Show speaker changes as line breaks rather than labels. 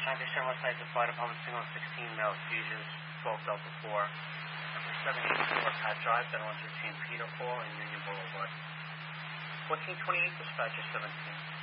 97 Westside to Flight Department, Signal 16, Male Fuses, 12 Delta 4. Number 784 Pat Drive, Dental 13 Peter Hall, and Union Boulevard. 1428 Dispatcher 17.